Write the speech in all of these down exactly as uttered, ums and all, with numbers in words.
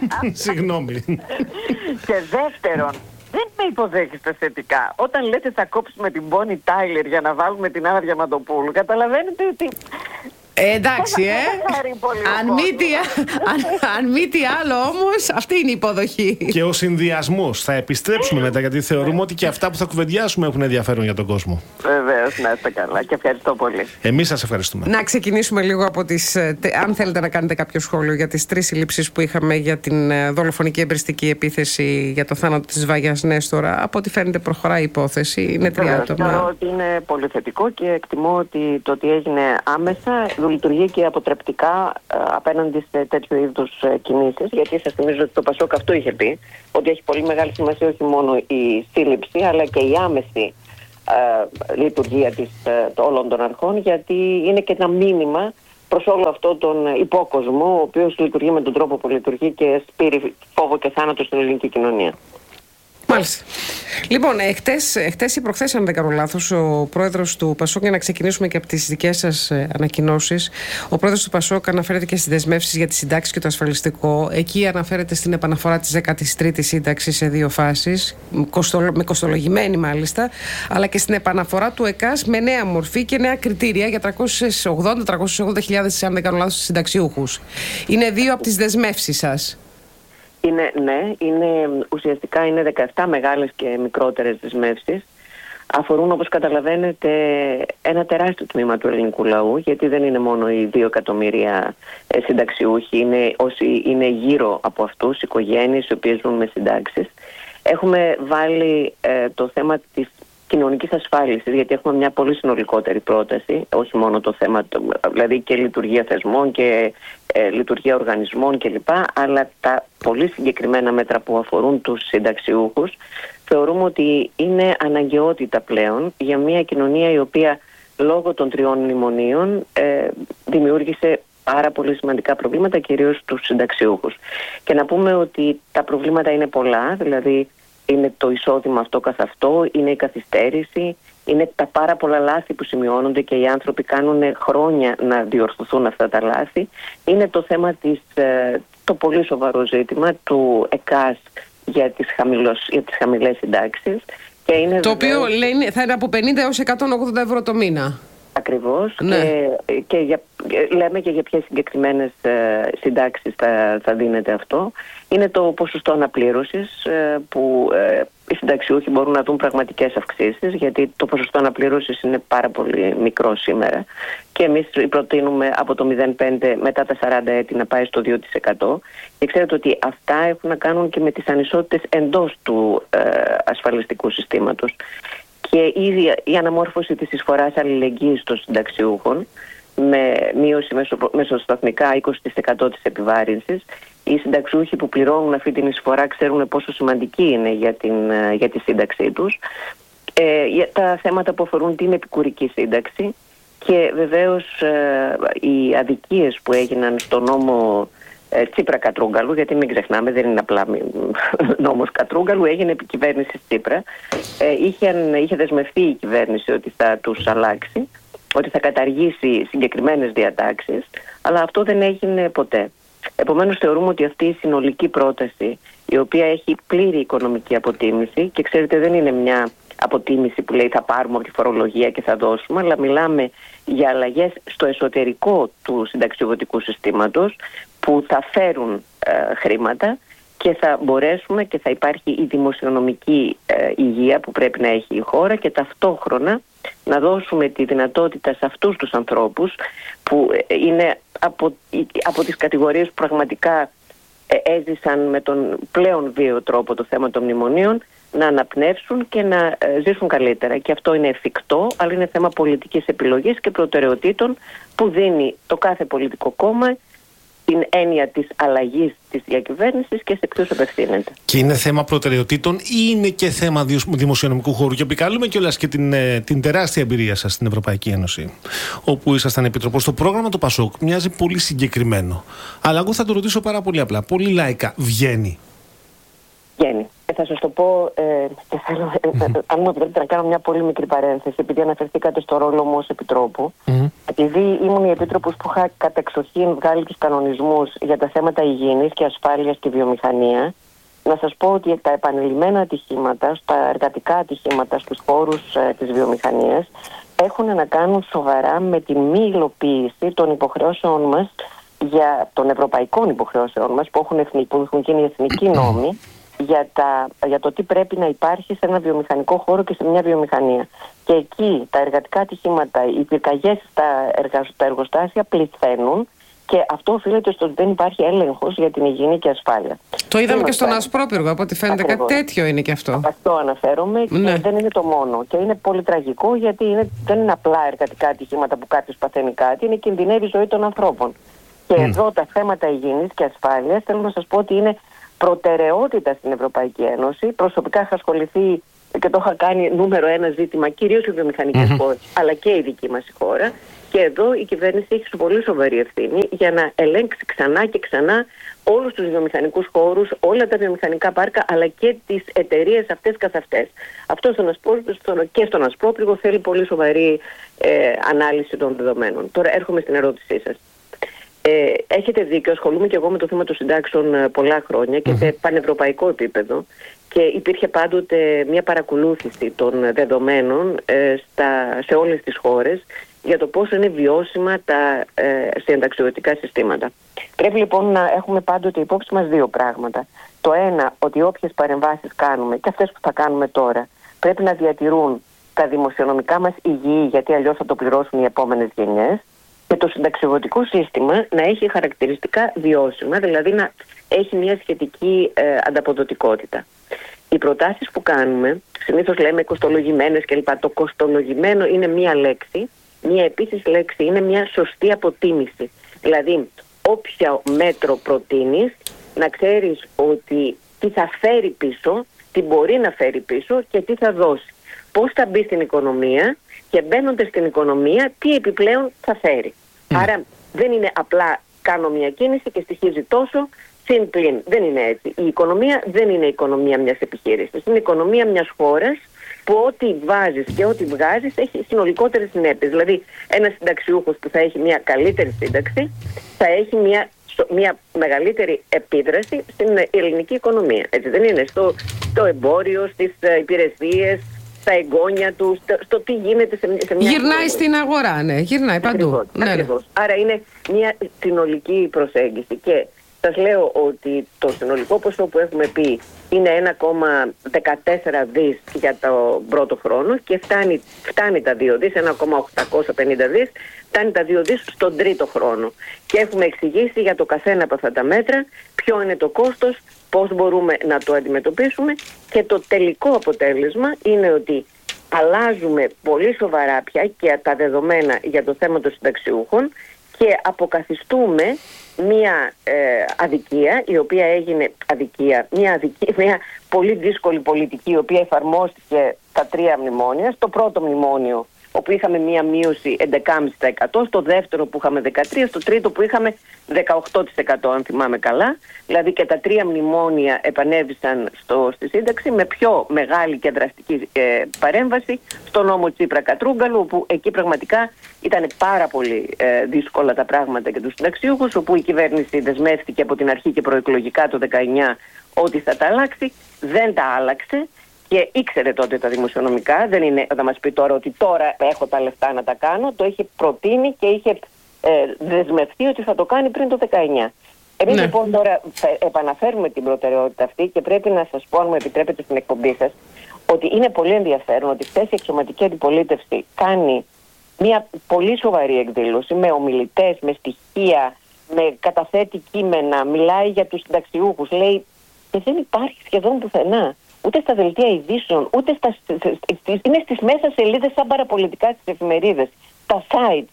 Συγγνώμη. Και δεύτερον, δεν με υποδέχεστε θετικά. Όταν λέτε θα κόψουμε την Bonnie Tyler για να βάλουμε την Άννα Διαμαντοπούλου, καταλαβαίνετε ότι... Ε, εντάξει, ε. αν, μη τι, αν, αν μη τι άλλο όμως, αυτή είναι η υποδοχή. Και ο συνδυασμός. Θα επιστρέψουμε μετά, γιατί θεωρούμε ότι και αυτά που θα κουβεντιάσουμε έχουν ενδιαφέρον για τον κόσμο. Βεβαίως, να είστε καλά και ευχαριστώ πολύ. Εμείς σας ευχαριστούμε. Να ξεκινήσουμε λίγο από τις... Αν θέλετε να κάνετε κάποιο σχόλιο για τις τρεις συλλήψεις που είχαμε για την δολοφονική εμπριστική επίθεση για το θάνατο της Βάγιας Νέστορα. Από ό,τι φαίνεται προχωράει η υπόθεση. Είναι τρία άτομα. Θεωρώ ότι είναι πολύ θετικό και εκτιμώ ότι το ότι έγινε άμεσα λειτουργεί και αποτρεπτικά ε, απέναντι σε τέτοιου είδους ε, κινήσεις, γιατί σας θυμίζω ότι το Πασόκ αυτό είχε πει, ότι έχει πολύ μεγάλη σημασία όχι μόνο η σύλληψη αλλά και η άμεση ε, λειτουργία της, ε, όλων των αρχών, γιατί είναι και ένα μήνυμα προς όλο αυτό τον υπόκοσμο, ο οποίος λειτουργεί με τον τρόπο που λειτουργεί και σπείρει φόβο και θάνατο στην ελληνική κοινωνία. Μάλιστα. Λοιπόν, χτες, χτες ή προχθές, αν δεν κάνω λάθος, ο πρόεδρος του Πασόκ, για να ξεκινήσουμε και από τις δικές σας ανακοινώσεις, ο πρόεδρος του Πασόκ αναφέρεται και στις δεσμεύσεις για τις συντάξεις και το ασφαλιστικό. Εκεί αναφέρεται στην επαναφορά της δέκατης τρίτης σύνταξης σε δύο φάσεις, με κοστολογημένη μάλιστα, αλλά και στην επαναφορά του ΕΚΑΣ με νέα μορφή και νέα κριτήρια για τριακόσιες ογδόντα με τριακόσιες ογδόντα χιλιάδες, αν δεν κάνω λάθος, συνταξιούχους. Είναι δύο από τις δεσμεύσεις σας. Είναι, ναι, είναι, ουσιαστικά είναι δεκαεπτά μεγάλες και μικρότερες δεσμεύσεις. Αφορούν, όπως καταλαβαίνετε, ένα τεράστιο τμήμα του ελληνικού λαού, γιατί δεν είναι μόνο οι δύο εκατομμύρια συνταξιούχοι, είναι όσοι είναι γύρω από αυτούς, οικογένειες οι οποίες ζουν με συντάξεις. Έχουμε βάλει ε, το θέμα της κοινωνικής ασφάλισης, γιατί έχουμε μια πολύ συνολικότερη πρόταση, όχι μόνο το θέμα, δηλαδή και λειτουργία θεσμών και ε, λειτουργία οργανισμών κλπ, αλλά τα πολύ συγκεκριμένα μέτρα που αφορούν τους συνταξιούχους θεωρούμε ότι είναι αναγκαιότητα πλέον για μια κοινωνία η οποία λόγω των τριών μνημονίων ε, δημιούργησε πάρα πολύ σημαντικά προβλήματα, κυρίως στους συνταξιούχους. Και να πούμε ότι τα προβλήματα είναι πολλά, δηλαδή είναι το εισόδημα αυτό καθ' αυτό, είναι η καθυστέρηση, είναι τα πάρα πολλά λάθη που σημειώνονται και οι άνθρωποι κάνουν χρόνια να διορθωθούν αυτά τα λάθη. Είναι το θέμα της, το πολύ σοβαρό ζήτημα του ΕΚΑΣ για τις, χαμηλός, για τις χαμηλές συντάξεις. Και είναι το βεβαίως... οποίο λένε, θα είναι από πενήντα έως εκατόν ογδόντα ευρώ το μήνα. Ακριβώς, ναι. και, και για, λέμε και για ποιες συγκεκριμένες ε, συντάξεις θα, θα δίνεται αυτό. Είναι το ποσοστό αναπλήρωσης ε, που ε, οι συνταξιούχοι μπορούν να δουν πραγματικές αυξήσεις, γιατί το ποσοστό αναπλήρωσης είναι πάρα πολύ μικρό σήμερα και εμείς προτείνουμε από το μηδέν κόμμα πέντε μετά τα σαράντα έτη να πάει στο δύο τοις εκατό, και ξέρετε ότι αυτά έχουν να κάνουν και με τις ανισότητες εντός του ε, ασφαλιστικού συστήματος. Και ήδη η αναμόρφωση της εισφοράς αλληλεγγύης των συνταξιούχων με μείωση μεσοσταθμικά είκοσι τοις εκατό της επιβάρυνσης. Οι συνταξιούχοι που πληρώνουν αυτή την εισφορά ξέρουν πόσο σημαντική είναι για, την, για τη σύνταξή τους. Ε, για τα θέματα που αφορούν την επικουρική σύνταξη και βεβαίως ε, οι αδικίες που έγιναν στο νόμο ε, Τσίπρα Κατρούγκαλου, γιατί μην ξεχνάμε δεν είναι απλά νόμος Κατρούγκαλου, έγινε επί κυβέρνηση Τσίπρα. Ε, είχε, είχε δεσμευτεί η κυβέρνηση ότι θα τους αλλάξει, ότι θα καταργήσει συγκεκριμένες διατάξεις, αλλά αυτό δεν έγινε ποτέ. Επομένως θεωρούμε ότι αυτή η συνολική πρόταση, η οποία έχει πλήρη οικονομική αποτίμηση, και ξέρετε δεν είναι μια αποτίμηση που λέει θα πάρουμε από τη φορολογία και θα δώσουμε, αλλά μιλάμε για αλλαγές στο εσωτερικό του συνταξιοδοτικού συστήματος που θα φέρουν ε, χρήματα και θα μπορέσουμε και θα υπάρχει η δημοσιονομική ε, υγεία που πρέπει να έχει η χώρα, και ταυτόχρονα να δώσουμε τη δυνατότητα σε αυτούς τους ανθρώπους που είναι από, από τις κατηγορίες που πραγματικά έζησαν με τον πλέον βίαιο τρόπο το θέμα των μνημονίων να αναπνεύσουν και να ζήσουν καλύτερα. Και αυτό είναι εφικτό, αλλά είναι θέμα πολιτικής επιλογής και προτεραιοτήτων που δίνει το κάθε πολιτικό κόμμα την έννοια της αλλαγής της διακυβέρνησης και σε ποιους απευθύνεται. Και είναι θέμα προτεραιοτήτων ή είναι και θέμα δημοσιονομικού χώρου? Και επικαλούμε κιόλας και την, την τεράστια εμπειρία σας στην Ευρωπαϊκή Ένωση, όπου ήσασταν επιτροπός. Το πρόγραμμα του Πασόκ μοιάζει πολύ συγκεκριμένο. Αλλά εγώ θα το ρωτήσω πάρα πολύ απλά, πολύ λαϊκά. Βγαίνει? Βγαίνει. Και θα σας το πω, ε, και θέλω, ε, αν μου επιτρέπετε να κάνω μια πολύ μικρή παρένθεση, επειδή αναφερθήκατε στο ρόλο μου ως Επιτρόπου. Mm-hmm. Επειδή ήμουν η Επίτροπος που είχα κατεξοχήν βγάλει τους κανονισμούς για τα θέματα υγιεινής και ασφάλειας στη βιομηχανία, να σας πω ότι τα επανειλημμένα ατυχήματα, στα εργατικά ατυχήματα στους χώρους ε, της βιομηχανίας, έχουν να κάνουν σοβαρά με τη μη υλοποίηση των υποχρεώσεων μας, για των ευρωπαϊκών υποχρεώσεων μας, που έχουν, εθνικ, που έχουν γίνει εθνικοί νόμοι, για, τα, για το τι πρέπει να υπάρχει σε ένα βιομηχανικό χώρο και σε μια βιομηχανία. Και εκεί τα εργατικά ατυχήματα, οι πυρκαγιές στα, εργα, στα εργοστάσια πληθαίνουν, και αυτό οφείλεται στο ότι δεν υπάρχει έλεγχος για την υγιεινή και ασφάλεια. Το είδαμε είναι και στον Ασπρόπυργο, από ό,τι φαίνεται. Ακριβώς. Κάτι τέτοιο είναι και αυτό. Αυτό αναφέρομαι, ναι. Και δεν είναι το μόνο. Και είναι πολύ τραγικό, γιατί είναι, δεν είναι απλά εργατικά ατυχήματα που κάποιος παθαίνει κάτι, είναι κινδυνεύει η ζωή των ανθρώπων. Και mm. εδώ τα θέματα υγιεινής και ασφάλειας, θέλω να σας πω ότι είναι προτεραιότητα στην Ευρωπαϊκή Ένωση. Προσωπικά είχα ασχοληθεί και το είχα κάνει νούμερο ένα ζήτημα, κυρίως οι βιομηχανικές mm-hmm. χώρες, αλλά και η δική μας χώρα. Και εδώ η κυβέρνηση έχει πολύ σοβαρή ευθύνη για να ελέγξει ξανά και ξανά όλους τους βιομηχανικούς χώρους, όλα τα βιομηχανικά πάρκα, αλλά και τις εταιρείες αυτές καθ' αυτές. Αυτό στον Ασπρόπυργο και στον Ασπρόπυργο θέλει πολύ σοβαρή ε, ανάλυση των δεδομένων. Τώρα έρχομαι στην ερώτησή σας. Ε, έχετε δίκιο, ασχολούμαι και εγώ με το θέμα των συντάξεων ε, πολλά χρόνια και mm-hmm. σε πανευρωπαϊκό επίπεδο, και υπήρχε πάντοτε μια παρακολούθηση των δεδομένων ε, στα, σε όλες τις χώρες για το πόσο είναι βιώσιμα τα ε, συνταξιοδοτικά συστήματα. Πρέπει λοιπόν να έχουμε πάντοτε υπόψη μας δύο πράγματα. Το ένα, ότι όποιες παρεμβάσεις κάνουμε, και αυτές που θα κάνουμε τώρα, πρέπει να διατηρούν τα δημοσιονομικά μας υγιή, γιατί αλλιώς θα το πληρώσουν οι επόμενες γενιές, και το συνταξιοδοτικό σύστημα να έχει χαρακτηριστικά βιώσιμα, δηλαδή να έχει μια σχετική ε, ανταποδοτικότητα. Οι προτάσεις που κάνουμε, συνήθως λέμε κοστολογημένες κλπ. Το κοστολογημένο είναι μια λέξη, μια επίσης λέξη είναι μια σωστή αποτίμηση. Δηλαδή, όποια μέτρο προτείνεις, να ξέρεις ότι τι θα φέρει πίσω, τι μπορεί να φέρει πίσω και τι θα δώσει. Πώς θα μπει στην οικονομία και μπαίνοντας στην οικονομία, τι επιπλέον θα φέρει. Mm. Άρα δεν είναι απλά κάνω μια κίνηση και στοιχίζει τόσο, συν πλην. Δεν είναι έτσι. Η οικονομία δεν είναι η οικονομία μιας επιχείρησης. Είναι η οικονομία μιας χώρας που ό,τι βάζεις και ό,τι βγάζεις έχει συνολικότερες συνέπειες. Δηλαδή, ένας συνταξιούχος που θα έχει μια καλύτερη σύνταξη θα έχει μια, μια μεγαλύτερη επίδραση στην ελληνική οικονομία. Έτσι δεν είναι? Στο, στο εμπόριο, στις υπηρεσίες, στα εγγόνια του, στο, στο τι γίνεται σε, σε μια... Γυρνάει οικονομία. Στην αγορά, ναι, γυρνάει παντού. Ακριβώς, ναι, ακριβώς. Ναι. Άρα είναι μια συνολική προσέγγιση. Και σας λέω ότι το συνολικό ποσό που έχουμε πει είναι ένα κόμμα δεκατέσσερα δις για το πρώτο χρόνο και φτάνει, φτάνει τα δύο δις, ένα κόμμα οκτακόσια πενήντα δις, φτάνει τα δύο δις στον τρίτο χρόνο. Και έχουμε εξηγήσει για το καθένα από αυτά τα μέτρα ποιο είναι το κόστος, πώς μπορούμε να το αντιμετωπίσουμε, και το τελικό αποτέλεσμα είναι ότι αλλάζουμε πολύ σοβαρά πια και τα δεδομένα για το θέμα των συνταξιούχων και αποκαθιστούμε μια ε, αδικία, η οποία έγινε αδικία, μια, αδικία, μια πολύ δύσκολη πολιτική, η οποία εφαρμόστηκε στα τρία μνημόνια. Στο πρώτο μνημόνιο, όπου είχαμε μια μείωση έντεκα κόμμα πέντε τοις εκατό, στο δεύτερο που είχαμε δεκατρία τοις εκατό, στο τρίτο που είχαμε δεκαοκτώ τοις εκατό, αν θυμάμαι καλά. Δηλαδή και τα τρία μνημόνια επανέβησαν στο, στη σύνταξη, με πιο μεγάλη και δραστική ε, παρέμβαση στο νόμο Τσίπρα-Κατρούγκαλου, όπου εκεί πραγματικά ήταν πάρα πολύ ε, δύσκολα τα πράγματα για τους συνταξιούχους, όπου η κυβέρνηση δεσμεύτηκε από την αρχή και προεκλογικά το δεκαεννιά ότι θα τα αλλάξει, δεν τα άλλαξε. Και ήξερε τότε τα δημοσιονομικά, δεν είναι να μας πει τώρα ότι τώρα έχω τα λεφτά να τα κάνω, το είχε προτείνει και είχε ε, δεσμευτεί ότι θα το κάνει πριν το δεκαεννιά. Εμείς ναι. λοιπόν τώρα θα επαναφέρουμε την προτεραιότητα αυτή και πρέπει να σας πω, αν μου επιτρέπετε στην εκπομπή σας, ότι είναι πολύ ενδιαφέρον ότι χθες η αξιωματική αντιπολίτευση κάνει μια πολύ σοβαρή εκδήλωση με ομιλητές, με στοιχεία, με καταθέτει κείμενα, μιλάει για τους συνταξιούχους, λέει και δεν υπάρχει σχεδόν πουθενά. Ούτε στα δελτία ειδήσεων, ούτε στα, είναι στις μέσα σελίδες σαν παραπολιτικά στις εφημερίδες, τα site.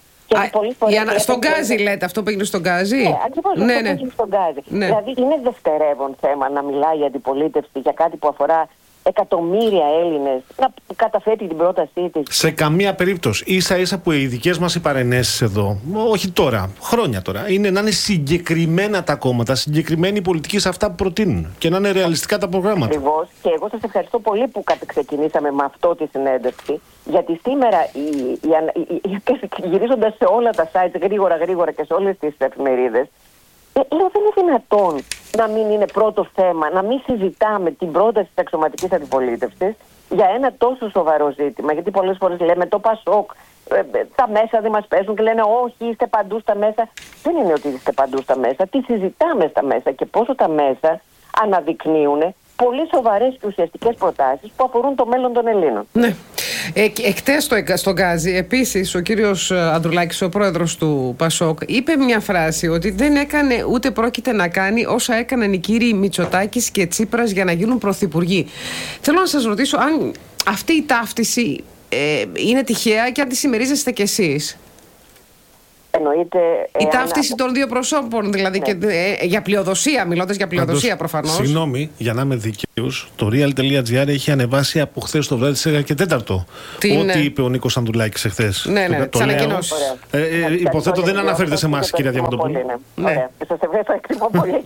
Α, για να, στον Γκάζι λέτε, αυτό που έγινε στον Γκάζι. Ναι, ακριβώς ναι, αυτό ναι. που έγινε στον Γκάζι. Ναι. Δηλαδή είναι δευτερεύον θέμα να μιλάει η αντιπολίτευση για κάτι που αφορά εκατομμύρια Έλληνες να καταθέτει την πρότασή της. Σε καμία περίπτωση. Ίσα ίσα που οι δικές μας οι παρενέσεις εδώ, όχι τώρα, χρόνια τώρα, είναι να είναι συγκεκριμένα τα κόμματα, συγκεκριμένη πολιτική σε αυτά που προτείνουν και να είναι ρεαλιστικά τα προγράμματα. Ακριβώς. Και εγώ σας ευχαριστώ πολύ που ξεκινήσαμε με αυτό τη συνέντευξη, γιατί σήμερα οι, οι, οι, οι, γυρίζοντας σε όλα τα sites γρήγορα γρήγορα και σε όλες τις εφημερίδες, λέω δεν είναι δυνατόν να μην είναι πρώτο θέμα, να μην συζητάμε την πρόταση της αξιωματικής αντιπολίτευσης για ένα τόσο σοβαρό ζήτημα. Γιατί πολλές φορές λέμε το Πασόκ, ε, τα μέσα δεν μας παίζουν και λένε όχι, είστε παντού στα μέσα. Δεν είναι ότι είστε παντού στα μέσα, τι συζητάμε στα μέσα και πόσο τα μέσα αναδεικνύουν πολύ σοβαρές και ουσιαστικές προτάσεις που αφορούν το μέλλον των Ελλήνων. Ναι. Ε, εκτές στο, στον Γκάζι, επίσης ο κύριος Ανδρουλάκης, ο πρόεδρος του Πασόκ, είπε μια φράση ότι δεν έκανε ούτε πρόκειται να κάνει όσα έκαναν οι κύριοι Μητσοτάκης και Τσίπρας για να γίνουν πρωθυπουργοί. Θέλω να σας ρωτήσω αν αυτή η ταύτιση ε, είναι τυχαία και αν τη συμμερίζεστε κι εσείς. Εννοείται, η εάν... ταύτιση των δύο προσώπων, δηλαδή, ναι. Και, ε, για πλειοδοσία, μιλώντας για πλειοδοσία προφανώς. Συγγνώμη, για να είμαι δικαίος, το real.gr έχει ανεβάσει από χθες το βράδυ στις έντεκα και τέταρτο. Τι ό,τι είναι... είπε ο Νίκος Ανδρουλάκης εχθές. Ναι, ναι, τις ανακοινώσεις. Ε, ε, υποθέτω δεν αναφέρεται σε εμάς, κυρία Διαμαντοπούλου. Ναι. Σας ευχαριστώ, εκτιμώ πολύ.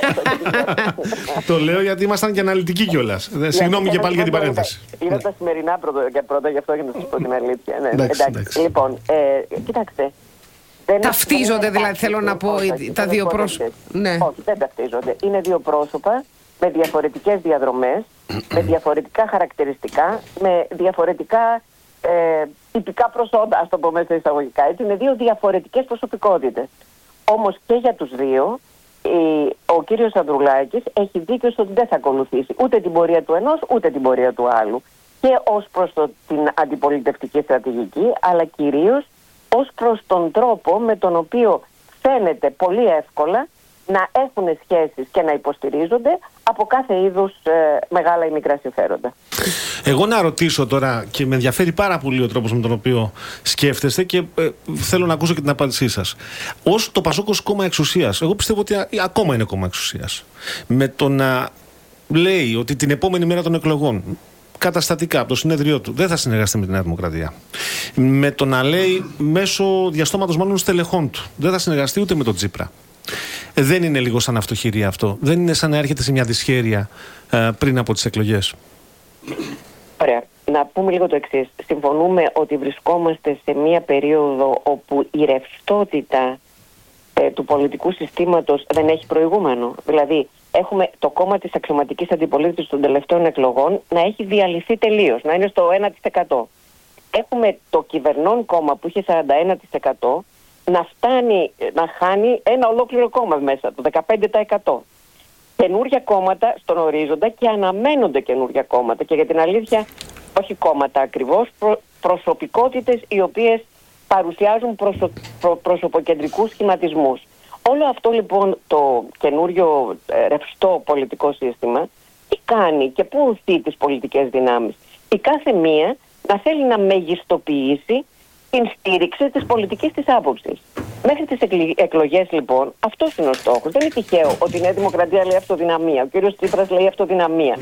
Το λέω γιατί ήμασταν και αναλυτικοί κιόλας. Συγγνώμη και πάλι για την παρένθεση. Είδα τα σημερινά πρώτα, γι' αυτό για να σας πω την αλήθεια. Λοιπόν, κοιτάξτε. Δεν ταυτίζονται, δηλαδή, όχι, θέλω να πω, όχι, τα δύο πρόσωπα. Ναι. Όχι, δεν ταυτίζονται. Είναι δύο πρόσωπα με διαφορετικές διαδρομές, με διαφορετικά χαρακτηριστικά, με διαφορετικά ε, τυπικά προσόντα, ας το πω μέσα εισαγωγικά. Έτσι. Είναι δύο διαφορετικές προσωπικότητες. Όμως και για τους δύο, η, ο κύριος Ανδρουλάκης έχει δίκιο στο ότι δεν θα ακολουθήσει ούτε την πορεία του ενός, ούτε την πορεία του άλλου. Και ως προς το, την αντιπολιτευτική στρατηγική, αλλά κυρίως ως προς τον τρόπο με τον οποίο φαίνεται πολύ εύκολα να έχουν σχέσεις και να υποστηρίζονται από κάθε είδους ε, μεγάλα ή μικρά συμφέροντα. Εγώ να ρωτήσω τώρα, και με ενδιαφέρει πάρα πολύ ο τρόπος με τον οποίο σκέφτεστε και ε, θέλω να ακούσω και την απάντησή σας. Ως το Πασόκ ως κόμμα εξουσίας, εγώ πιστεύω ότι α, ακόμα είναι κόμμα εξουσίας. Με το να λέει ότι την επόμενη μέρα των εκλογών καταστατικά από το συνέδριό του δεν θα συνεργαστεί με τη Νέα Δημοκρατία. Με το να λέει μέσω διαστόματος μάλλον στελεχών του δεν θα συνεργαστεί ούτε με τον Τσίπρα. Δεν είναι λίγο σαν αυτοχειρία αυτό? Δεν είναι σαν να έρχεται σε μια δυσχέρεια ε, πριν από τις εκλογές? Ωραία. Να πούμε λίγο το εξής. Συμφωνούμε ότι βρισκόμαστε σε μια περίοδο όπου η ρευστότητα ε, του πολιτικού συστήματος δεν έχει προηγούμενο. Δηλαδή, έχουμε το κόμμα της αξιωματικής αντιπολίτευσης των τελευταίων εκλογών να έχει διαλυθεί τελείως, να είναι στο ένα τοις εκατό. Έχουμε το κυβερνών κόμμα που είχε σαράντα ένα τοις εκατό να φτάνει να χάνει ένα ολόκληρο κόμμα μέσα, το δεκαπέντε τοις εκατό. Καινούρια κόμματα στον ορίζοντα και αναμένονται καινούρια κόμματα. Και για την αλήθεια, όχι κόμματα ακριβώς, προ, προσωπικότητες οι οποίες παρουσιάζουν προσω, προ, προσωποκεντρικούς σχηματισμούς. Όλο αυτό λοιπόν το καινούριο ε, ρευστό πολιτικό σύστημα τι κάνει και πού οθεί τις πολιτικές δυνάμεις? Η κάθε μία να θέλει να μεγιστοποιήσει την στήριξη της πολιτικής της άποψης. Μέχρι τις εκλογές λοιπόν αυτός είναι ο στόχος. Δεν είναι τυχαίο ότι η Νέα Δημοκρατία λέει αυτοδυναμία, ο κύριος Τσίπρας λέει αυτοδυναμία,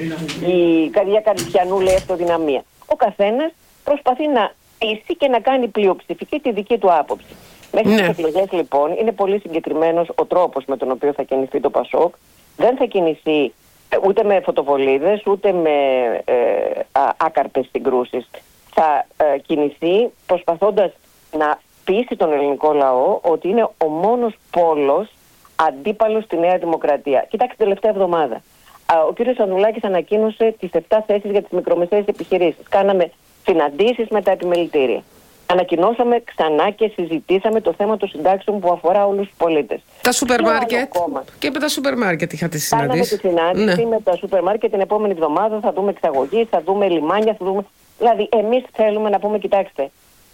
η Καρδιά Καριστιανού λέει αυτοδυναμία. Ο καθένας προσπαθεί να πείσει και να κάνει πλειοψηφική τη δική του άποψη. Μέχρι ναι. τις εκλογές λοιπόν είναι πολύ συγκεκριμένος ο τρόπος με τον οποίο θα κινηθεί το Πασόκ. Δεν θα κινηθεί ούτε με φωτοβολίδες ούτε με ε, α, άκαρπες συγκρούσεις. Θα ε, κινηθεί προσπαθώντας να πείσει τον ελληνικό λαό ότι είναι ο μόνος πόλος αντίπαλος στη Νέα Δημοκρατία. Κοιτάξτε, την τελευταία εβδομάδα ο κύριος Ανδρουλάκης ανακοίνωσε τις επτά θέσεις για τις μικρομεσαίες επιχειρήσεις. Κάναμε συναντήσεις με τα επιμελητήρια. Ανακοινώσαμε ξανά και συζητήσαμε το θέμα των συντάξεων που αφορά όλους τους πολίτες. Τα σούπερ μάρκετ. Και με τα σούπερ μάρκετ είχατε συναντήσει. Κάναμε τη συνάντηση ναι. με τα σούπερ μάρκετ την επόμενη εβδομάδα. Θα δούμε εξαγωγή, θα δούμε λιμάνια, θα δούμε. Δηλαδή, εμείς θέλουμε να πούμε, κοιτάξτε,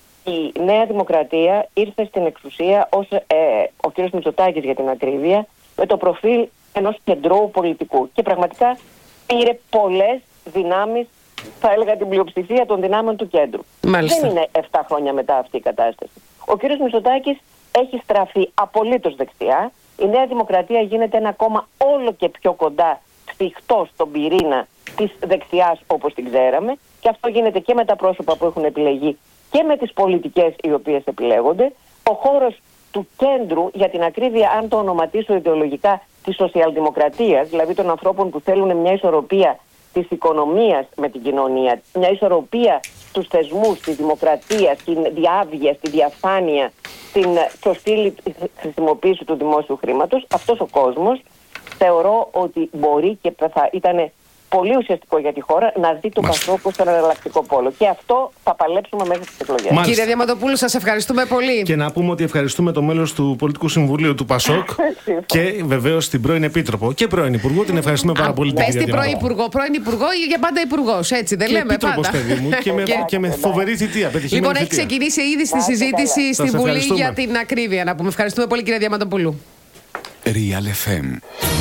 η Νέα Δημοκρατία ήρθε στην εξουσία ως ε, ο κ. Μητσοτάκης για την ακρίβεια, με το προφίλ ενός κεντρώου πολιτικού. Και πραγματικά πήρε πολλές δυνάμεις, θα έλεγα την πλειοψηφία των δυνάμεων του κέντρου. Μάλιστα. Δεν είναι επτά χρόνια μετά αυτή η κατάσταση. Ο κ. Μητσοτάκης έχει στραφεί απολύτως δεξιά. Η Νέα Δημοκρατία γίνεται ένα κόμμα όλο και πιο κοντά σφιχτό στον πυρήνα της δεξιάς όπως την ξέραμε, και αυτό γίνεται και με τα πρόσωπα που έχουν επιλεγεί και με τις πολιτικές οι οποίες επιλέγονται. Ο χώρος του κέντρου, για την ακρίβεια, αν το ονοματίσω ιδεολογικά, της σοσιαλδημοκρατίας, δηλαδή των ανθρώπων που θέλουν μια ισορροπία της οικονομίας με την κοινωνία, μια ισορροπία στους θεσμούς, στη δημοκρατία, στην διάβγεια, στη διαφάνεια, στην σωστή χρησιμοποίηση του δημόσιου χρήματος, αυτός ο κόσμος θεωρώ ότι μπορεί και θα ήταν πολύ ουσιαστικό για τη χώρα να δει το Πασόκ ως τον εναλλακτικό πόλο. Και αυτό θα παλέψουμε μέχρι τις εκλογές. Κύριε Διαμαντοπούλου, σας ευχαριστούμε πολύ. Και να πούμε ότι ευχαριστούμε το μέλος του Πολιτικού Συμβουλίου του Πασόκ και βεβαίως την πρώην Επίτροπο και πρώην Υπουργό. Την ευχαριστούμε πάρα πολύ. Πες την πρώην Υπουργό, πρώην Υπουργό ή για πάντα Υπουργός, έτσι δεν και λέμε Επίτροπος, πάντα. παιδί μου, και με, και με φοβερή θητεία. Λοιπόν, έχει ξεκινήσει ήδη στη συζήτηση στη Βουλή ευχαριστούμε. για την ακρίβεια. Να πούμε ευχαριστούμε πολύ, κύριε Διαμαντοπούλου. Real εφ εμ.